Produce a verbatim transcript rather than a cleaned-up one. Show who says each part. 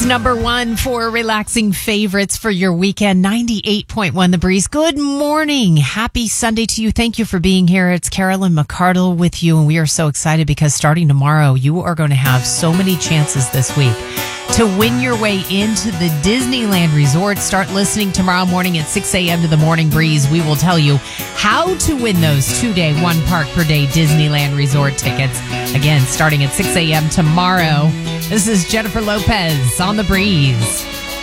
Speaker 1: number one for relaxing favorites for your weekend, ninety-eight point one The Breeze. Good morning. Happy Sunday to you. Thank you for being here. It's Carolyn McCardle with you, and we are so excited because starting tomorrow, you are going to have so many chances this week to win your way into the Disneyland Resort. Start listening tomorrow morning at six a.m. to the Morning Breeze. We will tell you how to win those two-day, one park per day Disneyland Resort tickets. Again, starting at six a.m. tomorrow. This is Jennifer Lopez on The Breeze.